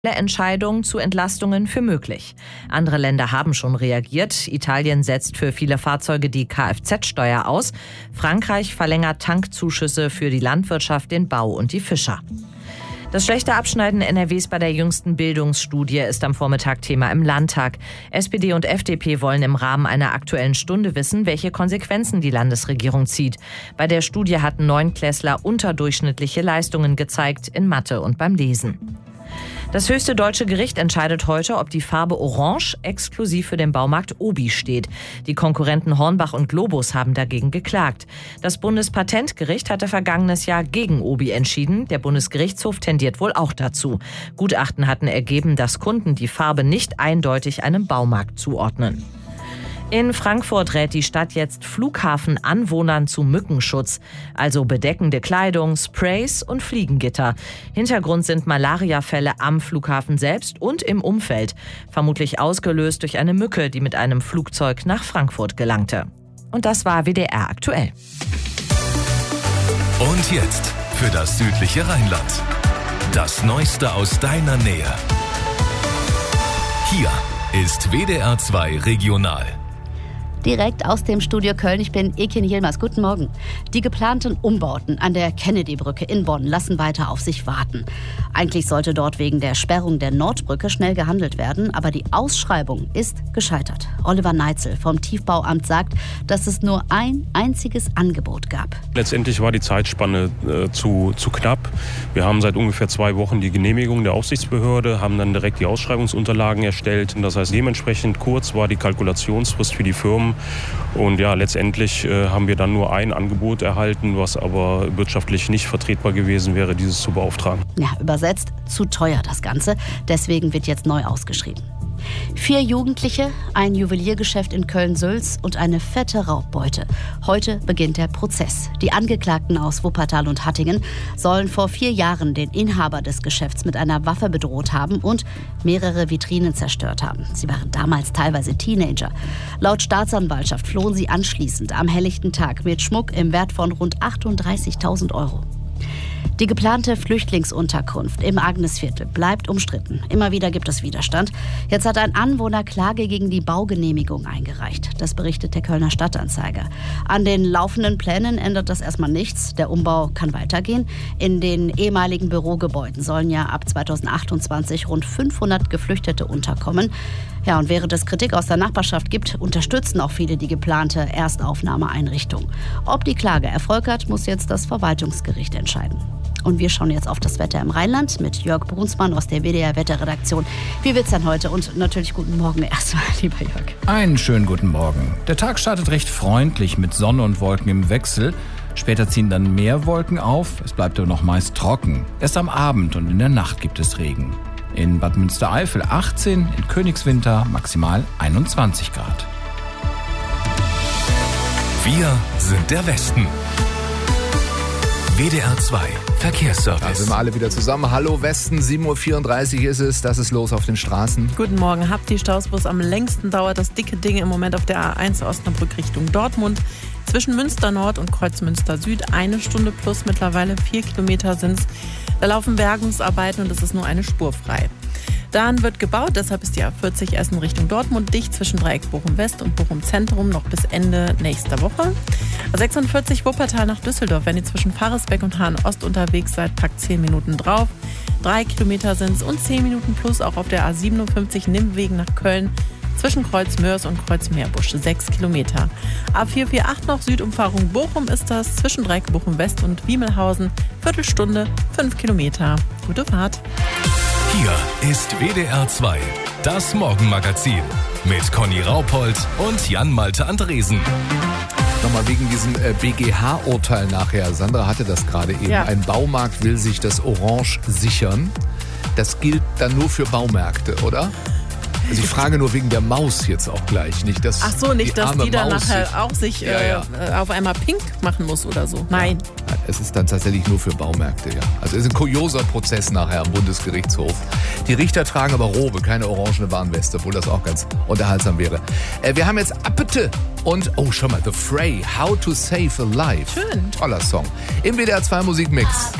Entscheidungen zu Entlastungen für möglich. Andere Länder haben schon reagiert. Italien setzt für viele Fahrzeuge die Kfz-Steuer aus. Frankreich verlängert Tankzuschüsse für die Landwirtschaft, den Bau und die Fischer. Das schlechte Abschneiden NRWs bei der jüngsten Bildungsstudie ist am Vormittag Thema im Landtag. SPD und FDP wollen im Rahmen einer Aktuellen Stunde wissen, welche Konsequenzen die Landesregierung zieht. Bei der Studie hatten Neunklässler unterdurchschnittliche Leistungen gezeigt in Mathe und beim Lesen. Das höchste deutsche Gericht entscheidet heute, ob die Farbe Orange exklusiv für den Baumarkt Obi steht. Die Konkurrenten Hornbach und Globus haben dagegen geklagt. Das Bundespatentgericht hatte vergangenes Jahr gegen Obi entschieden. Der Bundesgerichtshof tendiert wohl auch dazu. Gutachten hatten ergeben, dass Kunden die Farbe nicht eindeutig einem Baumarkt zuordnen. In Frankfurt rät die Stadt jetzt Flughafenanwohnern zu Mückenschutz, also bedeckende Kleidung, Sprays und Fliegengitter. Hintergrund sind Malariafälle am Flughafen selbst und im Umfeld, vermutlich ausgelöst durch eine Mücke, die mit einem Flugzeug nach Frankfurt gelangte. Und das war WDR aktuell. Und jetzt für das südliche Rheinland. Das Neueste aus deiner Nähe. Hier ist WDR 2 Regional. Direkt aus dem Studio Köln. Ich bin Ekin Yilmaz. Guten Morgen. Die geplanten Umbauten an der Kennedy-Brücke in Bonn lassen weiter auf sich warten. Eigentlich sollte dort wegen der Sperrung der Nordbrücke schnell gehandelt werden, aber die Ausschreibung ist gescheitert. Oliver Neitzel vom Tiefbauamt sagt, dass es nur ein einziges Angebot gab. Letztendlich war die Zeitspanne zu knapp. Wir haben seit ungefähr 2 Wochen die Genehmigung der Aufsichtsbehörde, haben dann direkt die Ausschreibungsunterlagen erstellt. Das heißt, dementsprechend kurz war die Kalkulationsfrist für die Firmen. Und ja, letztendlich haben wir dann nur ein Angebot erhalten, was aber wirtschaftlich nicht vertretbar gewesen wäre, dieses zu beauftragen. Ja, übersetzt zu teuer das Ganze. Deswegen wird jetzt neu ausgeschrieben. 4 Jugendliche, ein Juweliergeschäft in Köln-Sülz und eine fette Raubbeute. Heute beginnt der Prozess. Die Angeklagten aus Wuppertal und Hattingen sollen vor 4 Jahren den Inhaber des Geschäfts mit einer Waffe bedroht haben und mehrere Vitrinen zerstört haben. Sie waren damals teilweise Teenager. Laut Staatsanwaltschaft flohen sie anschließend am helllichten Tag mit Schmuck im Wert von rund 38.000 €. Die geplante Flüchtlingsunterkunft im Agnesviertel bleibt umstritten. Immer wieder gibt es Widerstand. Jetzt hat ein Anwohner Klage gegen die Baugenehmigung eingereicht. Das berichtet der Kölner Stadtanzeiger. An den laufenden Plänen ändert das erstmal nichts. Der Umbau kann weitergehen. In den ehemaligen Bürogebäuden sollen ja ab 2028 rund 500 Geflüchtete unterkommen. Ja, und während es Kritik aus der Nachbarschaft gibt, unterstützen auch viele die geplante Erstaufnahmeeinrichtung. Ob die Klage Erfolg hat, muss jetzt das Verwaltungsgericht entscheiden. Und wir schauen jetzt auf das Wetter im Rheinland mit Jörg Brunsmann aus der WDR-Wetterredaktion. Wie wird's denn heute? Und natürlich guten Morgen erstmal, lieber Jörg. Einen schönen guten Morgen. Der Tag startet recht freundlich mit Sonne und Wolken im Wechsel. Später ziehen dann mehr Wolken auf. Es bleibt aber noch meist trocken. Erst am Abend und in der Nacht gibt es Regen. In Bad Münstereifel 18, in Königswinter maximal 21 Grad. Wir sind der Westen. WDR 2 Verkehrsservice. Da sind wir alle wieder zusammen. Hallo Westen, 7.34 Uhr ist es. Das ist los auf den Straßen. Guten Morgen. Habt die Staus am längsten dauert das dicke Ding im Moment auf der A1 Osnabrück Richtung Dortmund. Zwischen Münster Nord und Kreuzmünster Süd 1 Stunde plus, mittlerweile 4 Kilometer sind's. Da laufen Bergungsarbeiten und es ist nur eine Spur frei. Dann wird gebaut, deshalb ist die A40 Essen Richtung Dortmund dicht zwischen Dreieck Bochum West und Bochum Zentrum noch bis Ende nächster Woche. A46 Wuppertal nach Düsseldorf, wenn ihr zwischen Faresbeck und Hahn Ost unterwegs seid, packt 10 Minuten drauf. 3 Kilometer sind's und 10 Minuten plus auch auf der A57 Nimmwegen nach Köln zwischen Kreuzmörs und Kreuzmeerbusch 6 Kilometer. A448 noch Südumfahrung Bochum ist das zwischen Dreieck Bochum West und Wiemelhausen, Viertelstunde 5 Kilometer. Gute Fahrt. Hier ist WDR 2, das Morgenmagazin mit Conny Raupold und Jan-Malte Andresen. Nochmal wegen diesem BGH-Urteil nachher. Sandra hatte das gerade eben. Ja. Ein Baumarkt will sich das Orange sichern. Das gilt dann nur für Baumärkte, oder? Also ich frage nur wegen der Maus jetzt auch gleich. Nicht, dass ach so, nicht, dass die dann Maus nachher auch sich auf einmal pink machen muss oder so. Nein. Ja, es ist dann tatsächlich nur für Baumärkte, ja. Also es ist ein kurioser Prozess nachher am Bundesgerichtshof. Die Richter tragen aber Robe, keine orangene Warnweste, obwohl das auch ganz unterhaltsam wäre. Wir haben jetzt Appete und, oh schau mal, The Fray, How to Save a Life. Schön. Toller Song. Im WDR 2 Musikmix.